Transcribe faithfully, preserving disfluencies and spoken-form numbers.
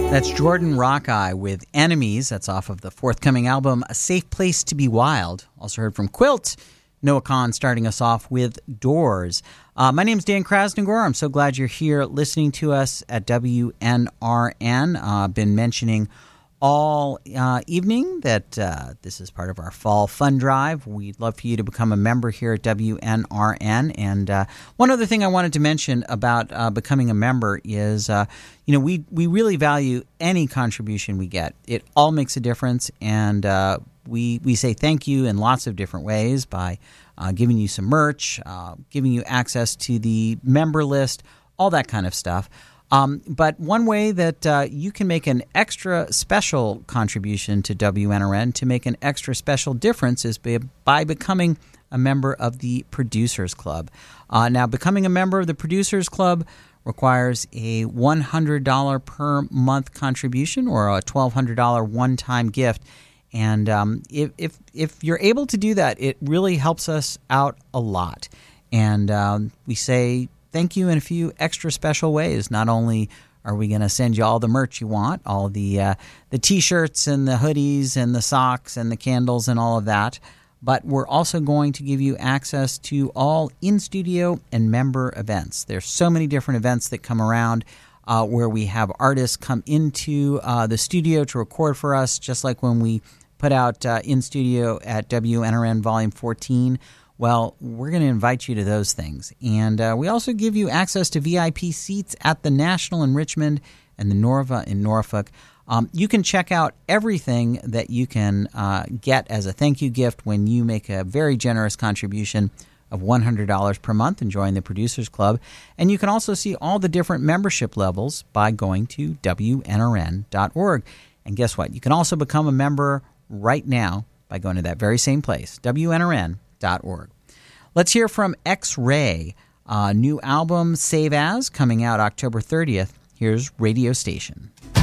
That's Jordan Rockeye with Enemies. That's off of the forthcoming album, A Safe Place to Be Wild. Also heard from Quilt. Noah Kahn starting us off with Doors. Uh, my name is Dan Krasnogor. I'm so glad you're here listening to us at W N R N. I've uh, been mentioning all uh, evening that uh, this is part of our fall fund drive. We'd love for you to become a member here at W N R N. And uh, one other thing I wanted to mention about uh, becoming a member is, uh, you know, we, we really value any contribution we get. It all makes a difference, and uh, we, we say thank you in lots of different ways by uh, giving you some merch, uh, giving you access to the member list, all that kind of stuff. Um, but one way that uh, you can make an extra special contribution to W N R N, to make an extra special difference, is by, by becoming a member of the Producers Club. Uh, now, becoming a member of the Producers Club requires a one hundred dollars per month contribution or a twelve hundred dollars one-time gift. And um, if, if if you're able to do that, it really helps us out a lot. And um, we say thank you in a few extra special ways. Not only are we going to send you all the merch you want, all the uh, the T-shirts and the hoodies and the socks and the candles and all of that, but we're also going to give you access to all in-studio and member events. There's so many different events that come around uh, where we have artists come into uh, the studio to record for us, just like when we put out uh, in-studio at W N R N Volume fourteen. Well, we're going to invite you to those things. And uh, we also give you access to V I P seats at the National in Richmond and the Norva in Norfolk. Um, you can check out everything that you can uh, get as a thank you gift when you make a very generous contribution of one hundred dollars per month and join the Producers Club. And you can also see all the different membership levels by going to W N R N dot org. And guess what? You can also become a member right now by going to that very same place, W N R N dot org. Let's hear from X-Ray. Uh, new album, Save As, coming out October thirtieth. Here's Radio Station.